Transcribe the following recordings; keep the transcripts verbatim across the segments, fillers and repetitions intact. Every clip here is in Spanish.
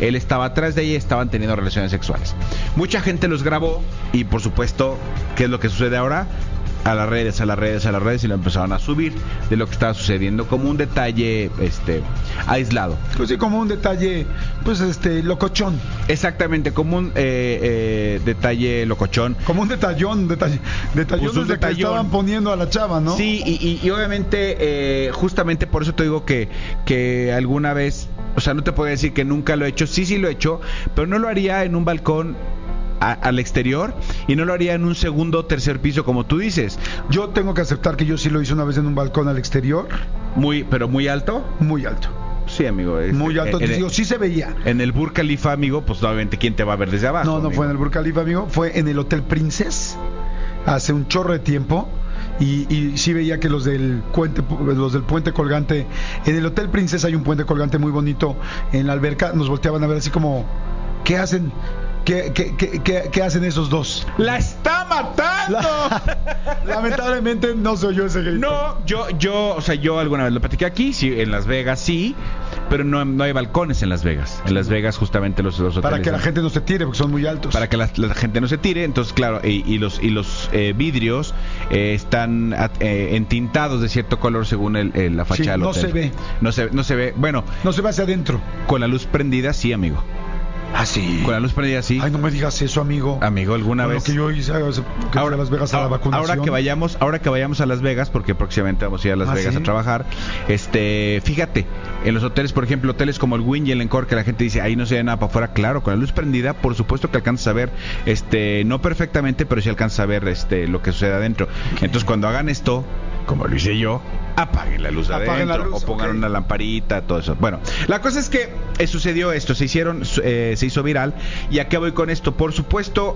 él estaba atrás de ella y estaban teniendo relaciones sexuales. Mucha gente los grabó y por supuesto, ¿qué es lo que sucede ahora? A las redes, a las redes, a las redes y lo empezaron a subir de lo que estaba sucediendo como un detalle este aislado. Pues sí, como un detalle, pues este, locochón. Exactamente, como un eh, eh, detalle locochón. Como un detallón, detalle, detallón Pues un desde detallón. que estaban poniendo a la chava, ¿no? Sí, y, y, y obviamente, eh, justamente por eso te digo que, que alguna vez, o sea, no te puedo decir que nunca lo he hecho, sí, sí lo he hecho, pero no lo haría en un balcón A, al exterior y no lo haría en un segundo o tercer piso como tú dices. Yo tengo que aceptar que yo sí lo hice una vez en un balcón al exterior. Muy, pero muy alto. Muy alto. Sí, amigo. Es, Muy alto, en, te digo, en, sí se veía. En el Burj Khalifa, amigo, pues obviamente ¿quién te va a ver desde abajo? No, no amigo? fue en el Burj Khalifa, amigo. Fue en el Hotel Princess hace un chorro de tiempo. Y, y sí veía que los del puente, los del puente colgante, en el Hotel Princess hay un puente colgante muy bonito en la alberca, nos volteaban a ver así como, ¿qué hacen? ¿Qué, qué, qué, qué, qué hacen esos dos? ¡La está matando! La, lamentablemente no soy yo ese grito. No, yo, yo, o sea, yo alguna vez lo platiqué aquí, sí, en Las Vegas sí, pero no, no hay balcones en Las Vegas. En Las Vegas justamente los, los hoteles... Para que la gente no se tire, porque son muy altos. Para que la, la gente no se tire, entonces claro, y, y los y los eh, vidrios eh, están eh, entintados de cierto color según el, el, la fachada sí, del no hotel. se ve. No se, no se ve, bueno... No se ve hacia adentro. Con la luz prendida, sí, amigo. Ah, sí. Con la luz prendida, sí. Ay, no me digas eso, amigo. Amigo, alguna Con vez. Lo que yo hice, que ahora, a Las Vegas a la vacunación. Ahora que vayamos, ahora que vayamos a Las Vegas, porque próximamente vamos a ir a Las ¿Ah, Vegas sí? a trabajar. Este, fíjate, en los hoteles, por ejemplo, hoteles como el Wynn y el Encore, que la gente dice, ahí no se ve nada para afuera. Claro, con la luz prendida, por supuesto que alcanzas a ver, este, no perfectamente, pero sí alcanzas a ver, este, lo que sucede adentro. Okay. Entonces, cuando hagan esto, como lo hice yo, apaguen la luz apaguen adentro la luz, o pongan okay. una lamparita, todo eso. Bueno, la cosa es que eh, sucedió esto, se hicieron, eh, se hizo viral. ¿Y a qué voy con esto? Por supuesto,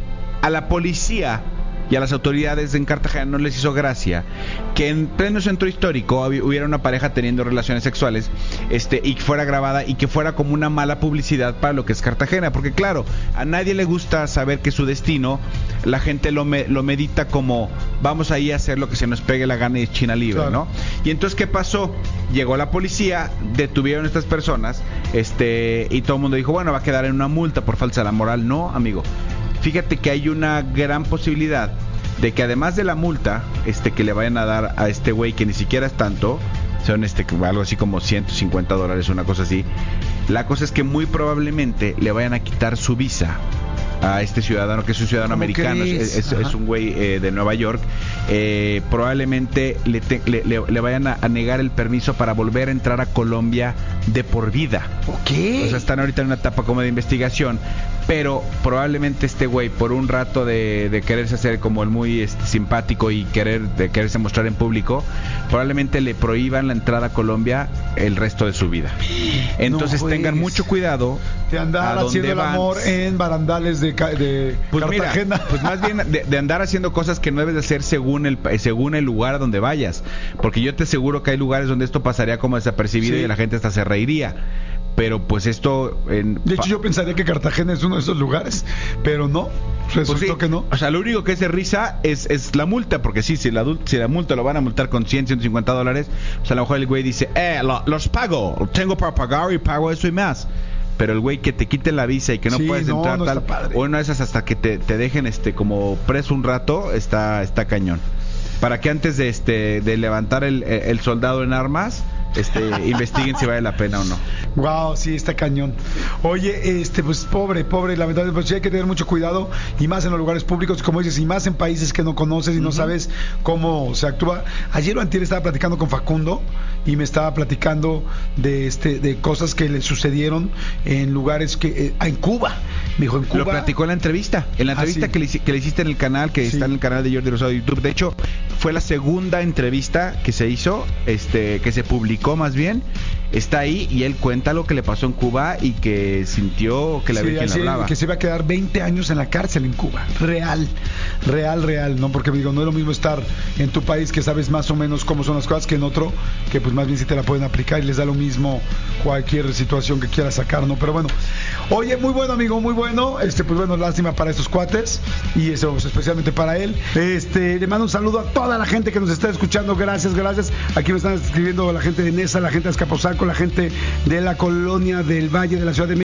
a la policía y a las autoridades en Cartagena no les hizo gracia que en pleno centro histórico hubiera una pareja teniendo relaciones sexuales este y que fuera grabada y que fuera como una mala publicidad para lo que es Cartagena, porque claro, a nadie le gusta saber que su destino, la gente lo, me, lo medita como vamos ahí a hacer lo que se nos pegue la gana y es China libre, claro. ¿no? Y entonces, ¿qué pasó? Llegó la policía, detuvieron a estas personas este y todo el mundo dijo, bueno, va a quedar en una multa por falsa la moral. No, amigo. Fíjate que hay una gran posibilidad de que además de la multa este que le vayan a dar a este güey, que ni siquiera es tanto, son este algo así como ciento cincuenta dólares, una cosa así. La cosa es que muy probablemente le vayan a quitar su visa a este ciudadano, que es un ciudadano americano, es, es, es un güey eh, de Nueva York. Eh, probablemente le, te, le, le, le vayan a, a negar el permiso para volver a entrar a Colombia de por vida. ¿Qué? O sea, están ahorita en una etapa como de investigación, pero probablemente este güey, por un rato de, de quererse hacer como el muy este, simpático y querer de quererse mostrar en público, probablemente le prohíban la entrada a Colombia el resto de su vida. Entonces no, tengan mucho cuidado de andar haciendo el amor en barandales de, de pues Cartagena. Mira, pues más bien de, de andar haciendo cosas que no debes de hacer según el según el lugar a donde vayas, porque yo te aseguro que hay lugares donde esto pasaría como desapercibido, sí, y la gente hasta se reiría. Pero pues esto... En... De hecho yo pensaría que Cartagena es uno de esos lugares, pero no, resultó pues sí, que no. O sea, lo único que es de risa es, es la multa, porque sí, si la, si la multa lo van a multar con cien, ciento cincuenta dólares, pues a lo mejor el güey dice, eh, lo, los pago, tengo para pagar y pago eso y más. Pero el güey que te quite la visa y que no sí, puedes no, entrar no tal, o una de esas hasta que te, te dejen este como preso un rato, está, está cañón. Para que antes de este de levantar el, el soldado en armas, este investiguen si vale la pena o no. Wow, sí, está cañón. Oye, este pues pobre, pobre, lamentablemente, pues sí hay que tener mucho cuidado, y más en los lugares públicos, como dices, y más en países que no conoces y uh-huh. no sabes cómo se actúa. Ayer o antier estaba platicando con Facundo y me estaba platicando de este de cosas que le sucedieron en lugares que eh, en Cuba. Me dijo, en Cuba. Lo platicó en la entrevista, en la entrevista ah, sí. que, le, que le hiciste en el canal, que sí. está en el canal de Jordi Rosado de YouTube. De hecho, fue la segunda entrevista que se hizo, este, que se publicó más bien. Está ahí y él cuenta lo que le pasó en Cuba y que sintió que la sí, Virgen le hablaba. Que se iba a quedar veinte años en la cárcel en Cuba. Real, real, real, ¿no? Porque digo, no es lo mismo estar en tu país que sabes más o menos cómo son las cosas que en otro, que pues más bien sí te la pueden aplicar y les da lo mismo cualquier situación que quieras sacar, ¿no? Pero bueno, oye, muy bueno, amigo, muy bueno. Este, pues bueno, lástima para estos cuates y eso, pues, especialmente para él. Este, le mando un saludo a toda la gente que nos está escuchando. Gracias, gracias. Aquí me están escribiendo la gente de Nesa, la gente de Azcapotzalco, con la gente de la colonia del Valle de la Ciudad de México.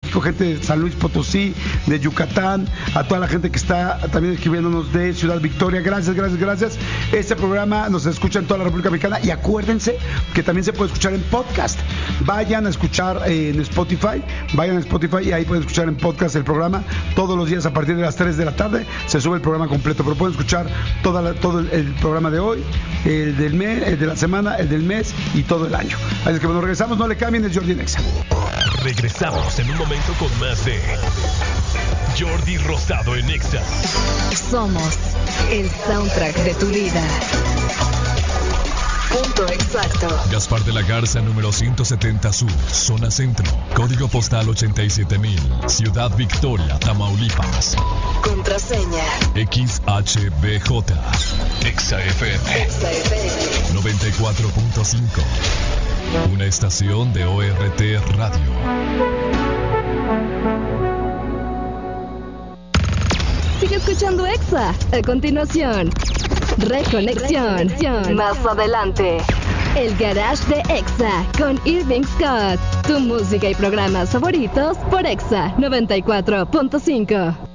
México, gente de San Luis Potosí, de Yucatán, a toda la gente que está también escribiéndonos de Ciudad Victoria. Gracias, gracias, gracias. Este programa nos escucha en toda la República Mexicana y acuérdense que también se puede escuchar en podcast. Vayan a escuchar eh, en Spotify, vayan a Spotify y ahí pueden escuchar en podcast el programa. Todos los días a partir de las tres de la tarde se sube el programa completo, pero pueden escuchar toda la, todo el, el programa de hoy, el del mes, el de la semana, el del mes y todo el año. Así que bueno, regresamos, no le cambien, es Jordi en Exa. Regresamos en un momento con más de Jordi Rosado en Exa. Somos el soundtrack de tu vida. Punto exacto. Gaspar de la Garza, número ciento setenta Sur, zona centro, código postal ochenta y siete mil, Ciudad Victoria, Tamaulipas. Contraseña X H B J, Exa F M, Exa F M noventa y cuatro punto cinco, una estación de O R T Radio. Sigue escuchando Exa. A continuación, Reconexión. Más adelante, el Garage de Exa con Irving Scott. Tu música y programas favoritos por Exa noventa y cuatro punto cinco.